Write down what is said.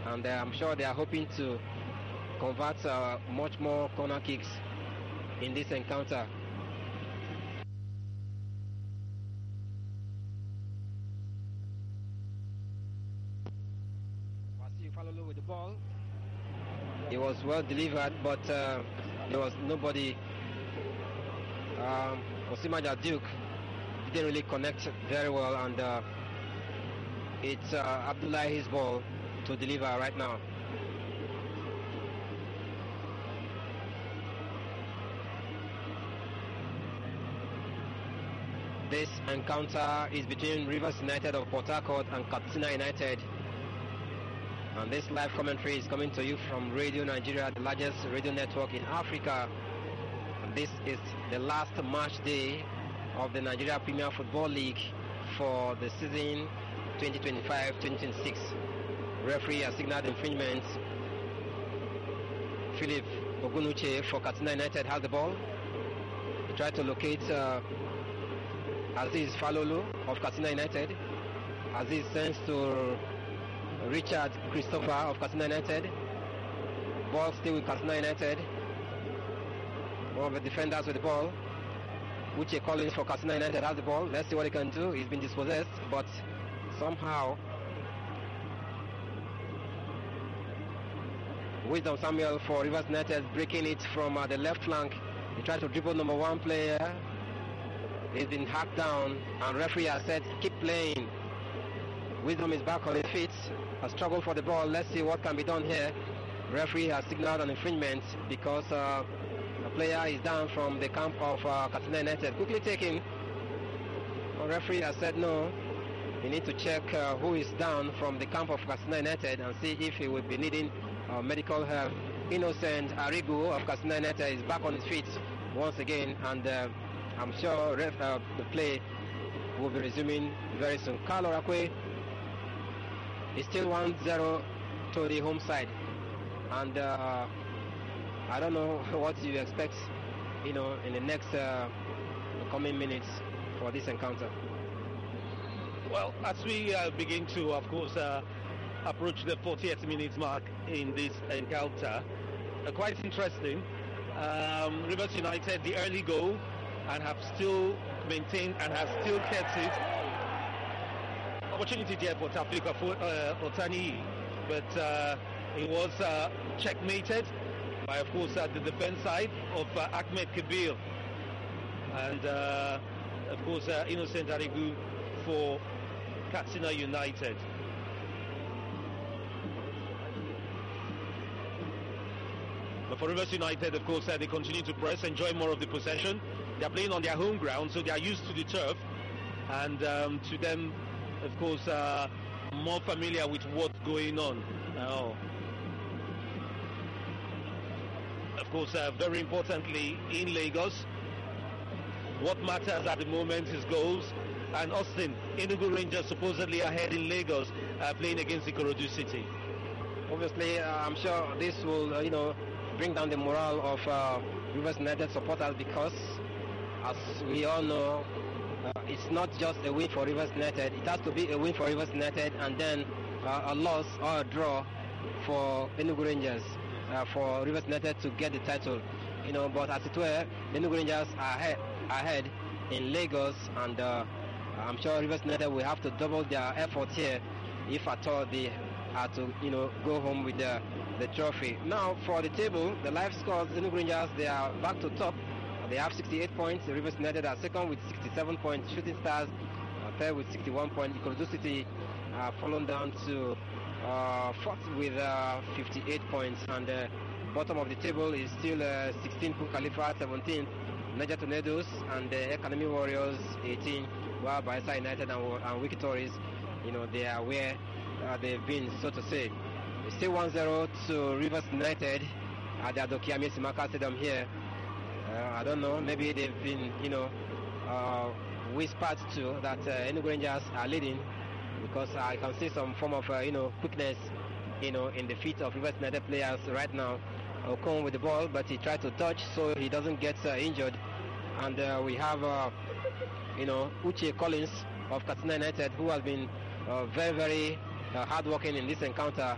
and I'm sure they are hoping to convert much more corner kicks in this encounter. Wasiu Falolo with the ball. It was well delivered, but there was nobody. Osimaja Duke didn't really connect very well, and it's Abdullahi's ball to deliver right now. This encounter is between Rivers United of Port Harcourt and Katsina United. And this live commentary is coming to you from Radio Nigeria, the largest radio network in Africa. And this is the last match day of the Nigeria Premier Football League for the season 2025-2026. Referee has signaled infringement. Philip Ogunuche for Katsina United has the ball. He tried to locate Aziz Falolo of Katsina United. Aziz sends to Richard Christopher of Katsina United. Ball still with Katsina United. One of the defenders with the ball. Uche Collins for Katsina United has the ball. Let's see what he can do. He's been dispossessed, but somehow Wisdom Samuel for Rivers United breaking it from the left flank. He tried to dribble number one player. He's been hacked down, and referee has said keep playing. Wisdom is back on his feet. A struggle for the ball. Let's see what can be done here. Referee has signaled an infringement because a player is down from the camp of Katsina United. Quickly taken. The referee has said no. You need to check who is down from the camp of Katsina United and see if he will be needing medical help. Innocent Arigu of Katsina United is back on his feet once again, and I'm sure the play will be resuming very soon. Carlo Rakwe is still 1-0 to the home side, and I don't know what you expect, in the next coming minutes for this encounter. Well, as we begin to, of course, approach the 40th minute mark in this encounter, quite interesting. Rivers United, the early goal, and have still maintained and have still kept it. Opportunity there for Tafika Otani, but it was checkmated by, of course, the defense side of Ahmed Kabir, and of course Innocent Arigu for Katsina United. But for Rivers United, of course, they continue to press, enjoy more of the possession. They are playing on their home ground, so they are used to the turf, and to them, of course, more familiar with what's going on. Of course, very importantly, in Lagos, what matters at the moment is goals. And Austin, Enugu Rangers supposedly ahead in Lagos, playing against Ikorodu City. Obviously, I'm sure this will, bring down the morale of Rivers United supporters, because, as we all know, it's not just a win for Rivers United. It has to be a win for Rivers United, and then a loss or a draw for Enugu Rangers, for Rivers United to get the title. But as it were, Enugu Rangers are ahead in Lagos, and I'm sure Rivers United will have to double their effort here if at all they are to, go home with the trophy. Now, for the table, the live scores, Enugu Rangers, they are back to top. They have 68 points. Rivers United are second with 67 points. Shooting Stars third with 61 points. Ikorodu City fallen down to fourth with 58 points. And bottom of the table is still 16 Khalifa 17th. Niger Tornadoes and the Academy Warriors 18, while Bayelsa United and Wiki Tories, they are where they've been, so to say. It's still 1-0 to Rivers United at the Adokiami Simaka Stadium here. I don't know, maybe they've been, whispered to that Enugu Rangers are leading, because I can see some form of, quickness, in the feet of Rivers United players right now. Okon with the ball, but he tried to dodge so he doesn't get injured. And we have, Uche Collins of Katsina United, who has been very, very hard-working in this encounter.